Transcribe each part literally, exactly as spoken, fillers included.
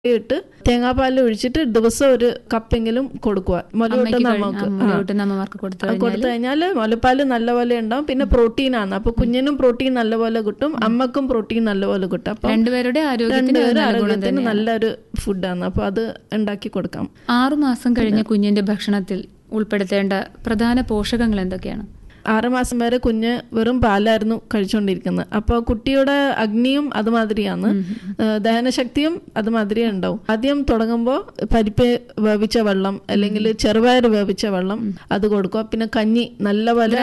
ഇട്ട് തേങ്ങാപ്പാലിൽ ഒഴിച്ചിട്ട് ദിവസം ഒരു കപ്പെങ്കിലും കൊടുക്കുക. മുലയൂട്ടുന്നമ്മക്ക് കൊടുത്തു കഴിഞ്ഞാൽ മുലപ്പാല് നല്ലപോലെ ഉണ്ടാവും. പിന്നെ പ്രോട്ടീനാണ്, അപ്പൊ കുഞ്ഞിനും പ്രോട്ടീൻ നല്ലപോലെ കിട്ടും, അമ്മക്കും പ്രോട്ടീൻ നല്ലപോലെ കിട്ടും. അപ്പൊ രണ്ടുപേരുടെ ആരോഗ്യത്തിന് നല്ലൊരു ഫുഡാണ്. അപ്പൊ അത് ഉണ്ടാക്കി കൊടുക്കാം. ആറുമാസം കഴിഞ്ഞ കുഞ്ഞിന്റെ ഭക്ഷണത്തിൽ ഉൾപ്പെടുത്തേണ്ട പ്രധാന പോഷകങ്ങൾ എന്തൊക്കെയാണ്? ആറുമാസം വരെ കുഞ്ഞ് വെറും പാലായിരുന്നു കഴിച്ചുകൊണ്ടിരിക്കുന്നത്. അപ്പോൾ കുട്ടിയുടെ അഗ്നിയും അതുമാതിരിയാണ്, ദഹനശക്തിയും അതുമാതിരി ഉണ്ടാവും. ആദ്യം തുടങ്ങുമ്പോൾ പരിപ്പ് വേവിച്ച വെള്ളം അല്ലെങ്കിൽ ചെറുപയർ വേവിച്ച വെള്ളം അത് കൊടുക്കുക. പിന്നെ കഞ്ഞി നല്ലപോലെ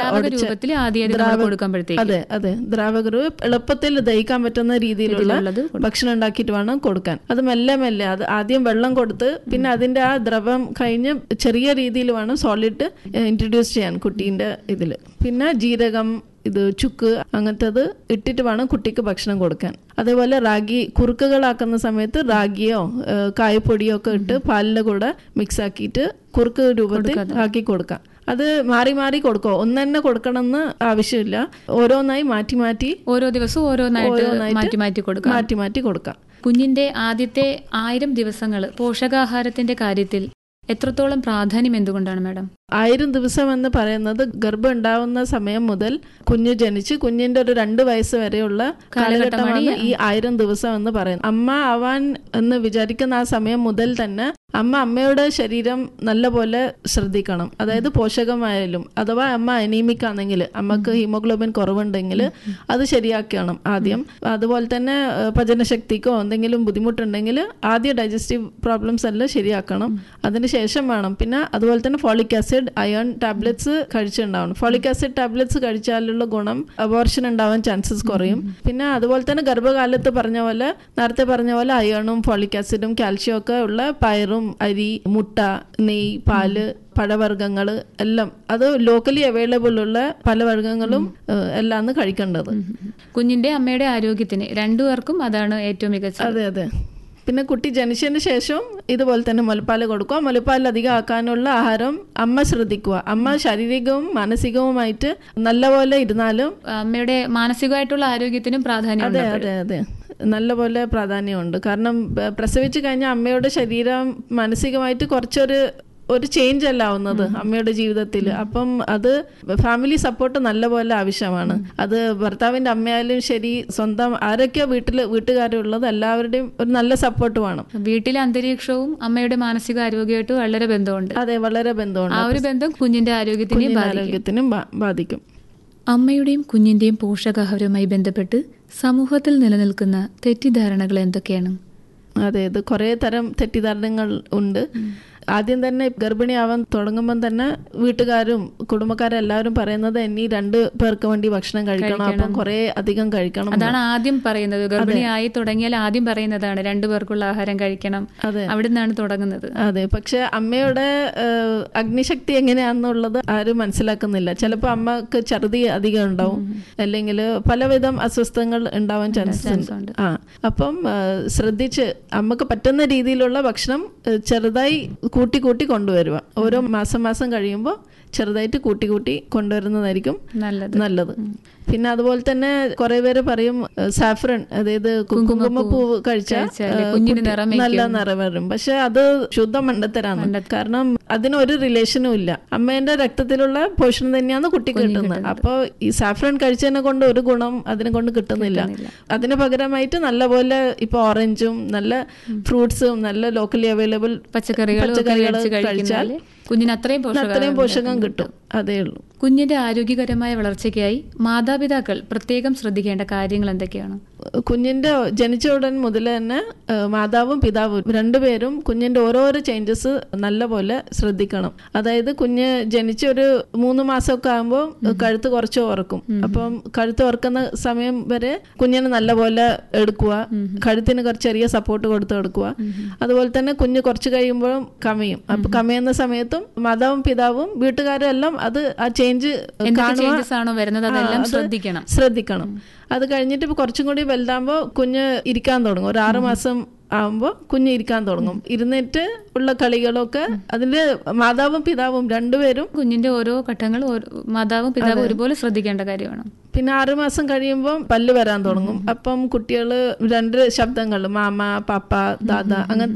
അതെ അതെ ദ്രാവകരൂപ എളുപ്പത്തിൽ ദഹിക്കാൻ പറ്റുന്ന രീതിയിലുള്ള ഭക്ഷണം ഉണ്ടാക്കിയിട്ട് വേണം കൊടുക്കാൻ. അത് മെല്ലെ മെല്ലെ അത് ആദ്യം വെള്ളം കൊടുത്ത് പിന്നെ അതിന്റെ ആ ദ്രവം കഴിഞ്ഞ് ചെറിയ രീതിയിൽ വേണം സോളിഡ് ഇൻട്രൊഡ്യൂസ് ചെയ്യാൻ കുട്ടീൻ്റെ ഇതിൽ. പിന്നെ ജീരകം, ഇത് ചുക്ക് അങ്ങനത്തത് ഇട്ടിട്ട് വേണം കുട്ടിക്ക് ഭക്ഷണം കൊടുക്കാൻ. അതേപോലെ റാഗി കുറുക്കുകളാക്കുന്ന സമയത്ത് റാഗിയോ കായപ്പൊടിയോ ഒക്കെ ഇട്ട് പാലിൻ്റെ കൂടെ മിക്സ് ആക്കിയിട്ട് കുറുക്ക് രൂപത്തിൽ ആക്കി കൊടുക്കാം. അത് മാറി മാറി കൊടുക്കുക, ഒന്ന് തന്നെ കൊടുക്കണമെന്ന് ആവശ്യമില്ല. ഓരോന്നായി മാറ്റി മാറ്റി ഓരോ ദിവസവും ഓരോന്നായിട്ട് മാറ്റി മാറ്റി കൊടുക്കാം മാറ്റി മാറ്റി കൊടുക്കാം. കുഞ്ഞിന്റെ ആദ്യത്തെ ആയിരം ദിവസങ്ങൾ പോഷകാഹാരത്തിന്റെ കാര്യത്തിൽ എത്രത്തോളം പ്രാധാന്യം എന്തുകൊണ്ടാണ് മാഡം? ആയിരം ദിവസം എന്ന് പറയുന്നത് ഗർഭം ഉണ്ടാവുന്ന സമയം മുതൽ കുഞ്ഞ് ജനിച്ച് കുഞ്ഞിന്റെ ഒരു രണ്ട് വയസ്സ് വരെയുള്ള കാലഘട്ടമാണ് ഈ ആയിരം ദിവസം എന്ന് പറയുന്നത്. അമ്മ ആവാൻ എന്ന് വിചാരിക്കുന്ന ആ സമയം മുതൽ തന്നെ അമ്മ അമ്മയുടെ ശരീരം നല്ലപോലെ ശ്രദ്ധിക്കണം. അതായത് പോഷകമായാലും അഥവാ അമ്മ അനീമിക് ആണെങ്കിൽ, അമ്മക്ക് ഹീമോഗ്ലോബിൻ കുറവുണ്ടെങ്കിൽ അത് ശരിയാക്കണം ആദ്യം. അതുപോലെ തന്നെ പചനശക്തിക്കോ എന്തെങ്കിലും ബുദ്ധിമുട്ടുണ്ടെങ്കിൽ ആദ്യം ഡൈജസ്റ്റീവ് പ്രോബ്ലംസ് എല്ലാം ശരിയാക്കണം. അതിന് ശേഷം വേണം. പിന്നെ അതുപോലെ തന്നെ folic acid, iron tablets കഴിച്ചിട്ടുണ്ടാവണം. Folic acid tablets കഴിച്ചാലുള്ള ഗുണം അബോർഷൻ ഉണ്ടാവാൻ ചാൻസസ് കുറയും. പിന്നെ അതുപോലെ തന്നെ ഗർഭകാലത്ത് പറഞ്ഞ പോലെ നേരത്തെ പറഞ്ഞ പോലെ അയണും ഫോളിക് ആസിഡും കാൽഷ്യം ഒക്കെ ഉള്ള പയറും അരി, മുട്ട, നെയ്, പാല്, പഴവർഗ്ഗങ്ങൾ എല്ലാം അത് ലോക്കലി അവൈലബിൾ ഉള്ള പല വർഗ്ഗങ്ങളും എല്ലാം കഴിക്കേണ്ടത്. കുഞ്ഞിന്റെ അമ്മയുടെ ആരോഗ്യത്തിന് രണ്ടുപേർക്കും അതാണ് ഏറ്റവും മികച്ചത്. അതെ അതെ പിന്നെ കുട്ടി ജനിച്ചതിന് ശേഷം ഇതുപോലെ തന്നെ മുലപ്പാൽ കൊടുക്കുക. മുലപ്പാൽ അധികം ആക്കാനുള്ള ആഹാരം അമ്മ ശ്രദ്ധിക്കുക. അമ്മ ശാരീരികവും മാനസികവുമായിട്ട് നല്ലപോലെ ഇരുന്നാലും അമ്മയുടെ മാനസികമായിട്ടുള്ള ആരോഗ്യത്തിനും പ്രാധാന്യം. അതെ അതെ അതെ നല്ലപോലെ പ്രാധാന്യമുണ്ട്. കാരണം പ്രസവിച്ചു കഴിഞ്ഞാൽ അമ്മയുടെ ശരീരം മാനസികമായിട്ട് കുറച്ചൊരു ഒരു ചേഞ്ച് അല്ല ആവുന്നത് അമ്മയുടെ ജീവിതത്തിൽ. അപ്പം അത് ഫാമിലി സപ്പോർട്ട് നല്ലപോലെ ആവശ്യമാണ്. അത് ഭർത്താവിന്റെ അമ്മയായാലും ശരി, സ്വന്തം ആരൊക്കെയോ വീട്ടിൽ വീട്ടുകാരുള്ളത് എല്ലാവരുടെയും ഒരു നല്ല സപ്പോർട്ട് വേണം. വീട്ടിലെ അന്തരീക്ഷവും അമ്മയുടെ മാനസിക ആരോഗ്യമായിട്ട് വളരെ ബന്ധമുണ്ട്. അതെ വളരെ ബന്ധമുണ്ട്. ആ ഒരു ബന്ധം കുഞ്ഞിന്റെ ആരോഗ്യത്തിനും ആരോഗ്യത്തിനും ബാധിക്കും. അമ്മയുടെയും കുഞ്ഞിന്റെയും പോഷകാഹാരവുമായി ബന്ധപ്പെട്ട് സമൂഹത്തിൽ നിലനിൽക്കുന്ന തെറ്റിദ്ധാരണകൾ എന്തൊക്കെയാണ്? അതെ ഇത് കുറേ തരം തെറ്റിദ്ധാരണകൾ ഉണ്ട്. ആദ്യം തന്നെ ഗർഭിണിയാവാൻ തുടങ്ങുമ്പം തന്നെ വീട്ടുകാരും കുടുംബക്കാരും എല്ലാവരും പറയുന്നത് ഇനി രണ്ട് പേർക്ക് വേണ്ടി ഭക്ഷണം കഴിക്കണം, അപ്പം കുറെ അധികം കഴിക്കണം. അതാണ് ആദ്യം പറയുന്നത്. ഗർഭിണിയായി തുടങ്ങിയാൽ ആദ്യം പറയുന്നതാണ് രണ്ടു പേർക്കുള്ള ആഹാരം കഴിക്കണം. അതെ അവിടെ നിന്നാണ് തുടങ്ങുന്നത്. അതെ പക്ഷെ അമ്മയുടെ അഗ്നിശക്തി എങ്ങനെയാണെന്നുള്ളത് ആരും മനസ്സിലാക്കുന്നില്ല. ചിലപ്പോൾ അമ്മക്ക് ഛർദി അധികം ഉണ്ടാവും, അല്ലെങ്കിൽ പലവിധം അസ്വസ്ഥങ്ങൾ ഉണ്ടാവാൻ ചാൻസസ് ഉണ്ട്. ആ അപ്പം ശ്രദ്ധിച്ച് അമ്മക്ക് പറ്റുന്ന രീതിയിലുള്ള ഭക്ഷണം ചെറുതായി കൂട്ടി കൂട്ടി കൊണ്ടുവരുക. ഓരോ മാസം മാസം കഴിയുമ്പോൾ ചെറുതായിട്ട് കൂട്ടി കൂട്ടി കൊണ്ടുവരുന്നതായിരിക്കും നല്ലത്. പിന്നെ അതുപോലെ തന്നെ കുറെ പേര് പറയും സാഫ്രൺ, അതായത് കുങ്കുമപ്പൂവ് കഴിച്ചാൽ നല്ല നിറം വരും. പക്ഷെ അത് ശുദ്ധ മണ്ടത്തരാണ്. കാരണം അതിനൊരു റിലേഷനും ഇല്ല. അമ്മേന്റെ രക്തത്തിലുള്ള പോഷണം തന്നെയാണ് കുട്ടിക്ക് കിട്ടുന്നത്. അപ്പോൾ ഈ സാഫ്രൺ കഴിച്ചതിനെ കൊണ്ട് ഒരു ഗുണം അതിനെ കൊണ്ട് കിട്ടുന്നില്ല. അതിന് പകരമായിട്ട് നല്ലപോലെ ഇപ്പൊ ഓറഞ്ചും നല്ല ഫ്രൂട്ട്സും നല്ല ലോക്കലി അവൈലബിൾ പച്ചക്കറികൾ കഴിച്ചാൽ കുഞ്ഞിന് അത്രയും അത്രയും പോഷകം കിട്ടും. അതേ ഉള്ളൂ. കുഞ്ഞിന്റെ ആരോഗ്യകരമായ വളർച്ചയ്ക്കായി മാതാപിതാക്കൾ പ്രത്യേകം ശ്രദ്ധിക്കേണ്ട കാര്യങ്ങൾ എന്തൊക്കെയാണ്? കുഞ്ഞിന്റെ ജനിച്ച ഉടൻ മുതൽ തന്നെ മാതാവും പിതാവും രണ്ടുപേരും കുഞ്ഞിന്റെ ഓരോരോ ചേഞ്ചസ് നല്ലപോലെ ശ്രദ്ധിക്കണം. അതായത് കുഞ്ഞ് ജനിച്ച ഒരു മൂന്ന് മാസമൊക്കെ ആകുമ്പോൾ കഴുത്ത് കുറച്ച് ഉറക്കും. അപ്പം കഴുത്ത് ഉറക്കുന്ന സമയം വരെ കുഞ്ഞിന് നല്ലപോലെ എടുക്കുക, കഴുത്തിന് കുറച്ച് ചെറിയ സപ്പോർട്ട് കൊടുത്ത് എടുക്കുക. അതുപോലെ തന്നെ കുഞ്ഞ് കുറച്ച് കഴിയുമ്പോഴും കമയും. അപ്പൊ കമയുന്ന സമയത്തും മാതാവും പിതാവും വീട്ടുകാരും എല്ലാം അത് ആ ചേഞ്ച് ശ്രദ്ധിക്കണം. അത് കഴിഞ്ഞിട്ട് ഇപ്പൊ കുറച്ചും കൂടി വലുതാകുമ്പോൾ കുഞ്ഞ് ഇരിക്കാൻ തുടങ്ങും. ഒരു ആറു മാസം ആവുമ്പോൾ കുഞ്ഞ് ഇരിക്കാൻ തുടങ്ങും. ഇരുന്നിട്ട് ഉള്ള കളികളൊക്കെ അതിന്റെ മാതാവും പിതാവും രണ്ടുപേരും കുഞ്ഞിന്റെ ഓരോ ഘട്ടങ്ങളും മാതാവും പിതാവും ഒരുപോലെ ശ്രദ്ധിക്കേണ്ട കാര്യമാണ്. പിന്നെ ആറുമാസം കഴിയുമ്പോൾ പല്ല് വരാൻ തുടങ്ങും. അപ്പം കുട്ടികൾ രണ്ട് ശബ്ദങ്ങൾ മാമ, പാപ്പ, ദാദ അങ്ങനത്തെ